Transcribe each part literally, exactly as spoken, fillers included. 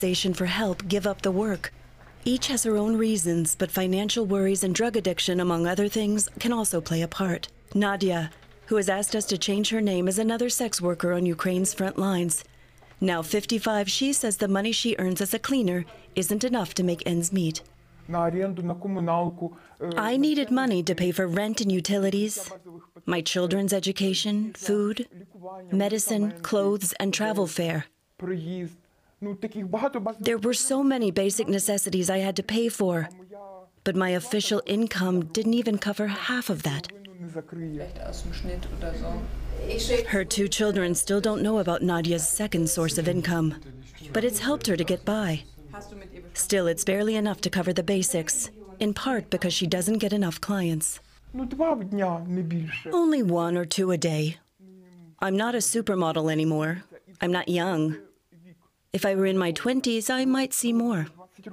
for help give up the work. Each has her own reasons, but financial worries and drug addiction, among other things, can also play a part. Nadia, who has asked us to change her name, is another sex worker on Ukraine's front lines. Now fifty-five, she says the money she earns as a cleaner isn't enough to make ends meet. I needed money to pay for rent and utilities, my children's education, food, medicine, clothes, and travel fare. There were so many basic necessities I had to pay for, but my official income didn't even cover half of that. Her two children still don't know about Nadia's second source of income, but it's helped her to get by. Still, it's barely enough to cover the basics, in part because she doesn't get enough clients. Only one or two a day. I'm not a supermodel anymore. I'm not young. If I were in my twenties, I might see more.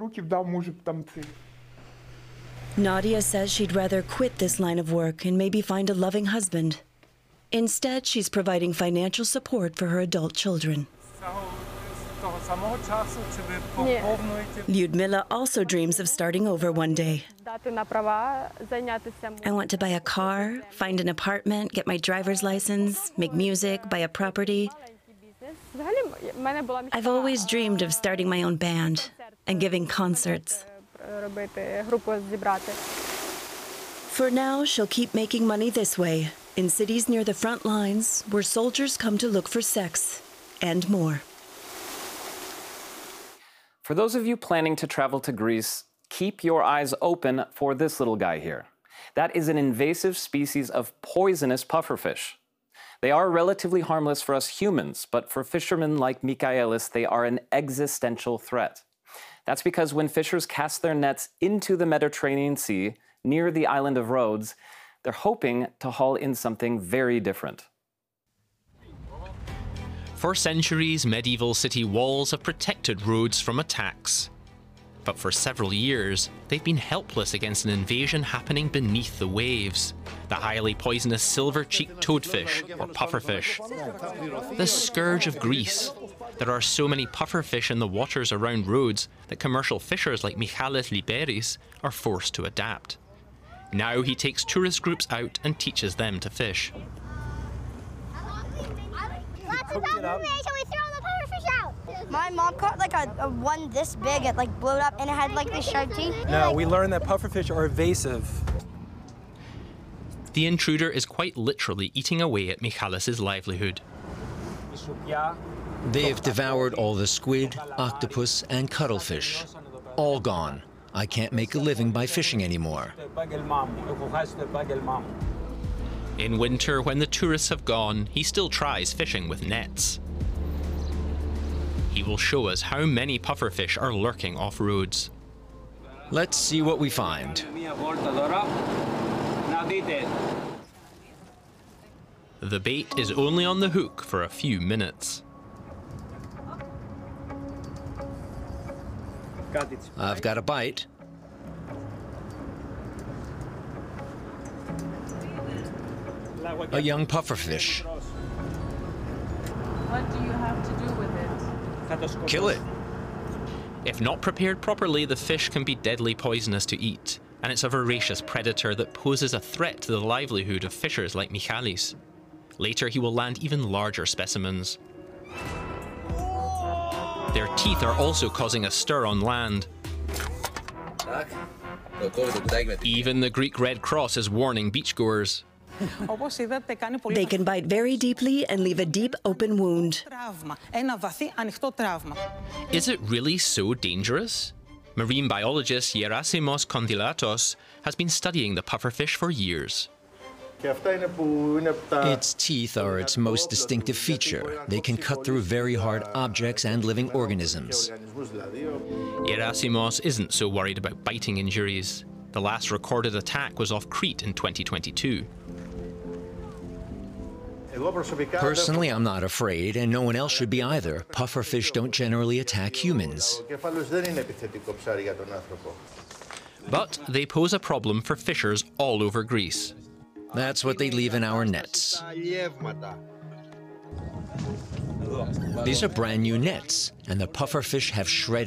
Nadia says she'd rather quit this line of work and maybe find a loving husband. Instead, she's providing financial support for her adult children. Lyudmila also dreams of starting over one day. I want to buy a car, find an apartment, get my driver's license, make music, buy a property. I've always dreamed of starting my own band and giving concerts. For now, she'll keep making money this way, in cities near the front lines where soldiers come to look for sex and more. For those of you planning to travel to Greece, keep your eyes open for this little guy here. That is an invasive species of poisonous pufferfish. They are relatively harmless for us humans, but for fishermen like Michaelis, they are an existential threat. That's because when fishers cast their nets into the Mediterranean Sea, near the island of Rhodes, they're hoping to haul in something very different. For centuries, medieval city walls have protected Rhodes from attacks. But for several years, they've been helpless against an invasion happening beneath the waves. The highly poisonous silver-cheeked toadfish, or pufferfish. The scourge of Greece. There are so many pufferfish in the waters around Rhodes that commercial fishers like Michalis Liberis are forced to adapt. Now he takes tourist groups out and teaches them to fish. My mom caught like a, a one this big, it like blew up and it had like this sharp teeth. No, we learned that pufferfish are evasive. The intruder is quite literally eating away at Michalis' livelihood. They've devoured all the squid, octopus, and cuttlefish. All gone. I can't make a living by fishing anymore. In winter, when the tourists have gone, he still tries fishing with nets. He will show us how many pufferfish are lurking off Rhodes. Let's see what we find. The bait is only on the hook for a few minutes. I've got a bite. A young pufferfish. What do you have to do with it? Kill it. If not prepared properly, the fish can be deadly poisonous to eat, and it's a voracious predator that poses a threat to the livelihood of fishers like Michalis. Later, he will land even larger specimens. Their teeth are also causing a stir on land. Even the Greek Red Cross is warning beachgoers. They can bite very deeply and leave a deep open wound. Is it really so dangerous? Marine biologist Gerasimos Kondylatos has been studying the pufferfish for years. Its teeth are its most distinctive feature. They can cut through very hard objects and living organisms. Gerasimos isn't so worried about biting injuries. The last recorded attack was off Crete in twenty twenty-two. Personally, I'm not afraid, and no one else should be either. Pufferfish don't generally attack humans. But they pose a problem for fishers all over Greece. That's what they leave in our nets. These are brand new nets, and the pufferfish have shredded